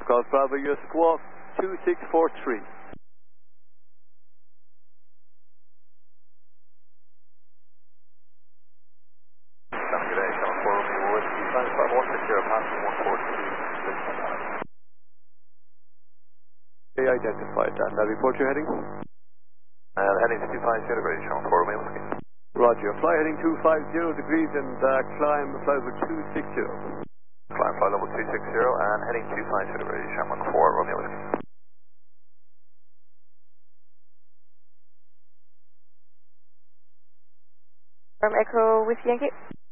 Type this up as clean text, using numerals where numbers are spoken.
Golf Bravo, your squawk 2643. Good day, Channel 4 Romeo Whiskey, flight Bravo 160, passing 142. Okay, identified that. Now report your heading. Heading to 250, ready, Channel 4 Romeo Whiskey. Roger. Fly heading 250 degrees and climb flight level 260. Climb flight level 260 and heading 250, ready, Channel 4 Romeo Whiskey. From Echo Whiskey Yankee.